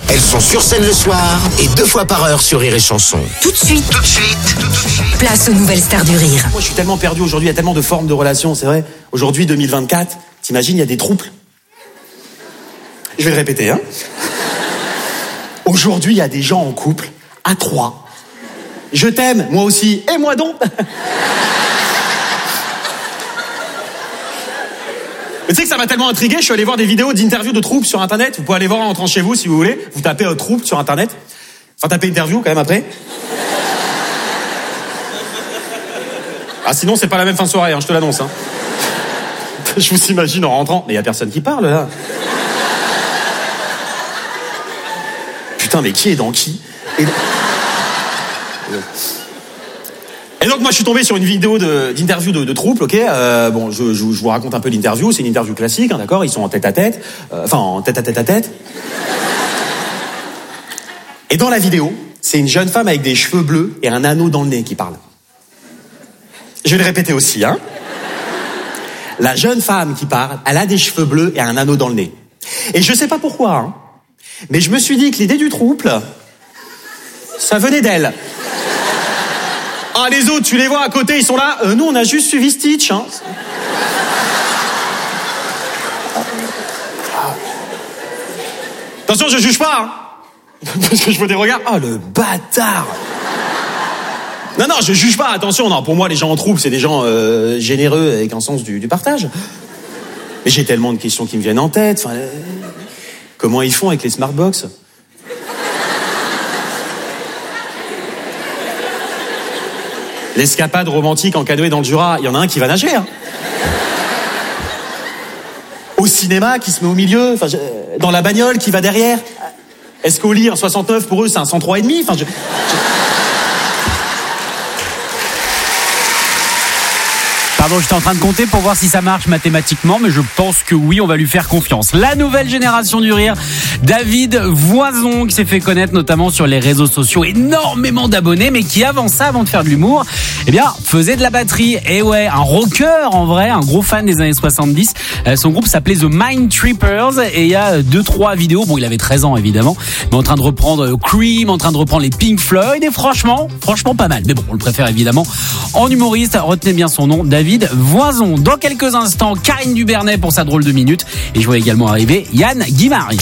Elles sont sur scène le soir et 2 fois par heure sur Rire et Chanson. Tout de suite, place aux nouvelles stars du rire. Moi, je suis tellement perdu aujourd'hui, il y a tellement de formes de relations, c'est vrai. Aujourd'hui, 2024, t'imagines, il y a des trouples. Je vais le répéter, hein. Aujourd'hui, il y a des gens en couple, à 3. Je t'aime, moi aussi, et moi donc. Mais tu sais que ça m'a tellement intrigué, je suis allé voir des vidéos d'interviews de troupes sur internet. Vous pouvez aller voir en rentrant chez vous si vous voulez. Vous tapez troupe sur internet. Enfin, tapez interview quand même après. Ah, sinon, c'est pas la même fin de soirée, hein, je te l'annonce. Hein. Je vous imagine en rentrant. Mais y a personne qui parle là. Putain, mais qui est dans qui ? Et donc moi je suis tombé sur une vidéo d'interview de troupe, ok. Bon, je vous raconte un peu l'interview. C'est une interview classique, hein, d'accord. Ils sont en tête à tête, en tête à tête. Et dans la vidéo, c'est une jeune femme avec des cheveux bleus et un anneau dans le nez qui parle. Je vais le répéter aussi, hein. La jeune femme qui parle, elle a des cheveux bleus et un anneau dans le nez. Et je sais pas pourquoi, hein, mais je me suis dit que l'idée du trouble, ça venait d'elle. Ah, les autres, tu les vois à côté, ils sont là. Nous, on a juste suivi Stitch. Hein. Attention, je juge pas. Hein. Parce que je vois des regards. Oh, le bâtard. Non, je juge pas. Attention, non. Pour moi, les gens en troupe, c'est des gens généreux avec un sens du partage. Mais j'ai tellement de questions qui me viennent en tête. Enfin, comment ils font avec les smartbox ? L'escapade romantique en canoë dans le Jura, il y en a un qui va nager. Hein. Au cinéma, qui se met au milieu, dans la bagnole, qui va derrière. Est-ce qu'au lit, un 69, pour eux, c'est un 103,5 ? Enfin, Pardon, j'étais en train de compter pour voir si ça marche mathématiquement, mais je pense que oui, on va lui faire confiance. La nouvelle génération du rire, David Voison, qui s'est fait connaître notamment sur les réseaux sociaux, énormément d'abonnés, mais qui avant ça, avant de faire de l'humour, faisait de la batterie. Et ouais, un rocker en vrai, un gros fan des années 70. Son groupe s'appelait The Mind Trippers, et il y a 2-3 vidéos, bon, il avait 13 ans évidemment, mais en train de reprendre Cream, en train de reprendre les Pink Floyd, et franchement pas mal. Mais bon, on le préfère évidemment en humoriste. Retenez bien son nom, David Voison. Dans quelques instants, Karine Dubernet pour sa drôle de minute. Et je vois également arriver Yann Guimard.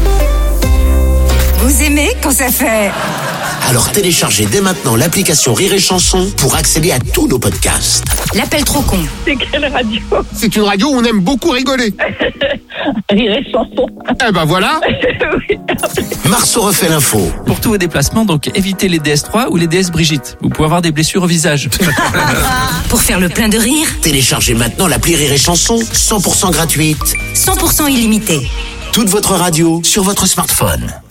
Vous aimez quand ça fait... Alors téléchargez dès maintenant l'application Rire et Chanson pour accéder à tous nos podcasts. L'appel trop con. C'est quelle radio? C'est une radio où on aime beaucoup rigoler. Rire et Chanson. Eh ben voilà. Oui. Marceau refait l'info. Pour tous vos déplacements, donc évitez les DS3 ou les DS Brigitte. Vous pouvez avoir des blessures au visage. Pour faire le plein de rire, Téléchargez maintenant l'appli Rire et Chanson, 100% gratuite. 100% illimité. Toute votre radio sur votre smartphone.